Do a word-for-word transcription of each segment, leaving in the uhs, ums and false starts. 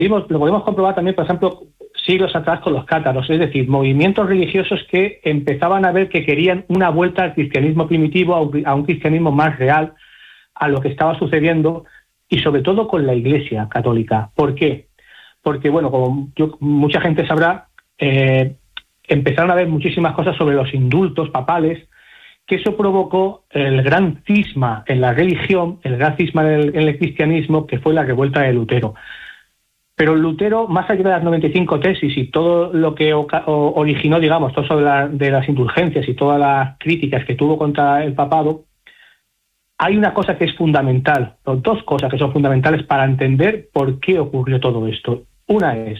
vimos, lo podemos comprobar también, por ejemplo, siglos atrás con los cátaros, es decir, movimientos religiosos que empezaban a ver que querían una vuelta al cristianismo primitivo, a un, a un cristianismo más real, a lo que estaba sucediendo, y sobre todo con la Iglesia católica. ¿Por qué? Porque, bueno, como yo, mucha gente sabrá, eh, empezaron a ver muchísimas cosas sobre los indultos papales, que eso provocó el gran cisma en la religión, el gran cisma en el, en el cristianismo, que fue la revuelta de Lutero. Pero Lutero, más allá de las noventa y cinco tesis y todo lo que originó, digamos, todo sobre la, de las indulgencias y todas las críticas que tuvo contra el papado, hay una cosa que es fundamental, o dos cosas que son fundamentales para entender por qué ocurrió todo esto. Una es,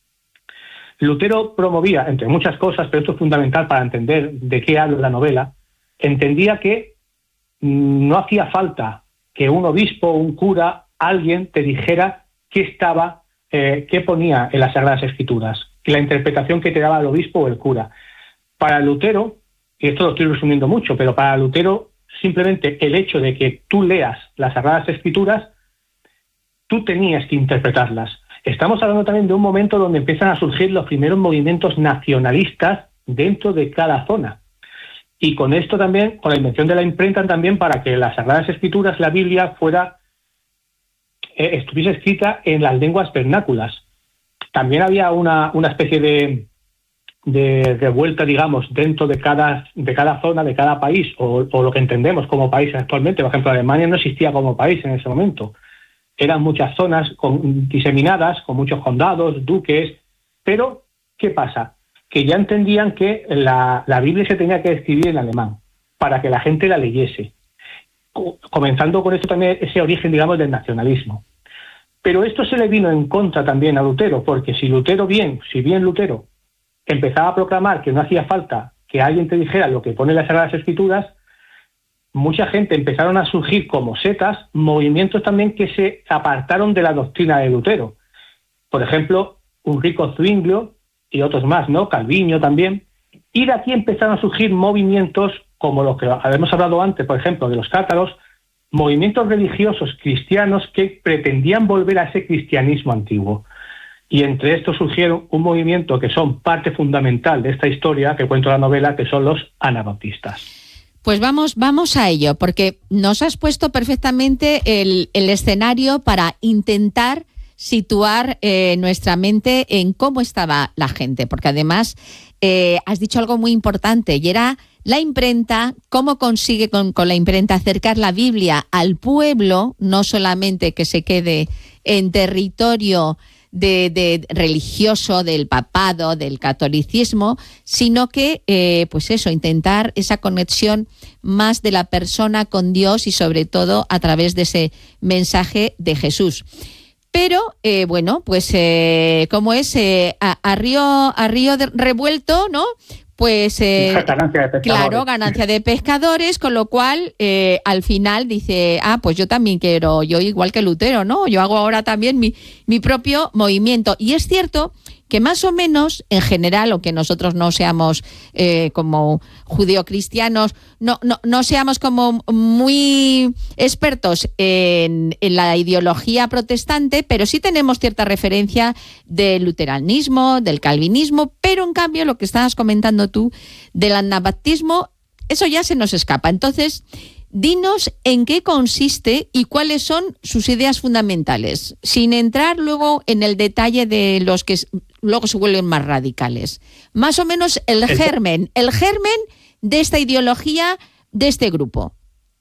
Lutero promovía, entre muchas cosas, pero esto es fundamental para entender de qué habla la novela, entendía que no hacía falta que un obispo, un cura, alguien te dijera qué estaba, eh, qué ponía en las Sagradas Escrituras, y la interpretación que te daba el obispo o el cura. Para Lutero, y esto lo estoy resumiendo mucho, pero para Lutero simplemente el hecho de que tú leas las Sagradas Escrituras, tú tenías que interpretarlas. Estamos hablando también de un momento donde empiezan a surgir los primeros movimientos nacionalistas dentro de cada zona. Y con esto también, con la invención de la imprenta también, para que las Sagradas Escrituras, la Biblia, fuera eh, estuviese escrita en las lenguas vernáculas. También había una, una especie de, de revuelta, digamos, dentro de cada, de cada zona, de cada país, o, o lo que entendemos como país actualmente. Por ejemplo, Alemania no existía como país en ese momento. Eran muchas zonas con, diseminadas, con muchos condados, duques, pero ¿qué pasa? Que ya entendían que la, la Biblia se tenía que escribir en alemán, para que la gente la leyese. Comenzando con esto también ese origen, digamos, del nacionalismo. Pero esto se le vino en contra también a Lutero, porque si Lutero bien, si bien Lutero empezaba a proclamar que no hacía falta que alguien te dijera lo que pone en las Sagradas Escrituras, mucha gente empezaron a surgir como setas, movimientos también que se apartaron de la doctrina de Lutero. Por ejemplo, Ulrico Zwinglio y otros más, ¿no? Calviño también. Y de aquí empezaron a surgir movimientos como los que habíamos hablado antes, por ejemplo, de los cátaros, movimientos religiosos cristianos que pretendían volver a ese cristianismo antiguo. Y entre estos surgieron un movimiento que son parte fundamental de esta historia que cuento en la novela, que son los anabautistas. Pues vamos, vamos a ello, porque nos has puesto perfectamente el, el escenario para intentar situar eh, nuestra mente en cómo estaba la gente, porque además eh, has dicho algo muy importante, y era la imprenta, cómo consigue con, con la imprenta acercar la Biblia al pueblo, no solamente que se quede en territorio de, de religioso, del papado, del catolicismo, sino que, eh, pues eso, intentar esa conexión más de la persona con Dios y sobre todo a través de ese mensaje de Jesús. Pero, eh, bueno, pues eh, como es eh, a, a río a río de revuelto, ¿no? Pues, eh, ganancia de pescadores. Claro, ganancia de pescadores, con lo cual, eh, al final dice, ah, pues yo también quiero, yo igual que Lutero, ¿no? Yo hago ahora también mi, mi propio movimiento. Y es cierto que más o menos, en general, aunque nosotros no seamos eh, como judeocristianos, no, no, no seamos como muy expertos en, en la ideología protestante, pero sí tenemos cierta referencia del luteranismo, del calvinismo, pero en cambio lo que estabas comentando tú del anabaptismo, eso ya se nos escapa. Entonces, dinos en qué consiste y cuáles son sus ideas fundamentales, sin entrar luego en el detalle de los que luego se vuelven más radicales. Más o menos el germen, el germen de esta ideología, de este grupo.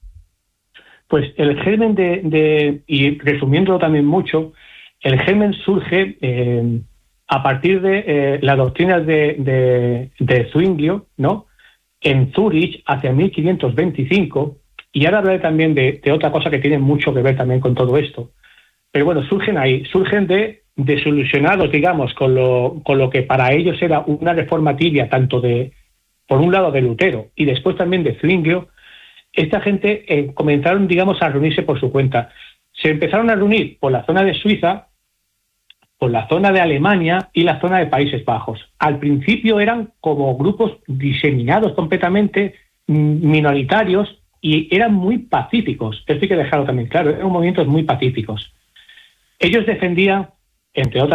Pues el germen de, de y resumiéndolo también mucho, el germen surge eh, a partir de eh, la doctrina de, de, de Zwinglio, ¿no? En Zúrich, hacia mil quinientos veinticinco, y ahora hablaré también de, de otra cosa que tiene mucho que ver también con todo esto. Pero bueno, surgen ahí, surgen de desilusionados, digamos, con lo, con lo que para ellos era una reforma tibia, tanto de, por un lado de Lutero, y después también de Zwinglio. Esta gente eh, comenzaron, digamos, a reunirse por su cuenta. Se empezaron a reunir por la zona de Suiza, por la zona de Alemania y la zona de Países Bajos. Al principio eran como grupos diseminados completamente, minoritarios, y eran muy pacíficos. Esto hay que dejarlo también claro, eran movimientos muy pacíficos. Ellos defendían, entre otras